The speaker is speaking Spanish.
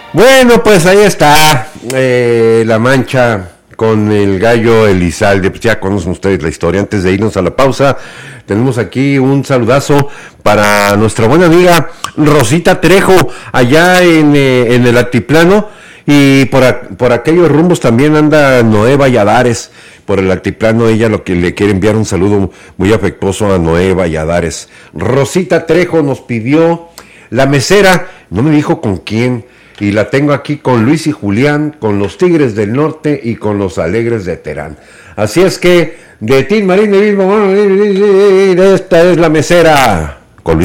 Bueno, pues ahí está La Mancha con el gallo Elizalde. Pues ya conocen ustedes la historia. Antes de irnos a la pausa, tenemos aquí un saludazo para nuestra buena amiga Rosita Trejo, allá en el altiplano. Y por aquellos rumbos también anda Noé Valladares. Por el altiplano, ella lo que le quiere enviar un saludo muy afectuoso a Noé Valladares. Rosita Trejo nos pidió La Mesera, no me dijo con quién. Y la tengo aquí con Luis y Julián, con los Tigres del Norte y con los Alegres de Terán. Así es que, de Tin Marín de mismo, esta es La Mesera.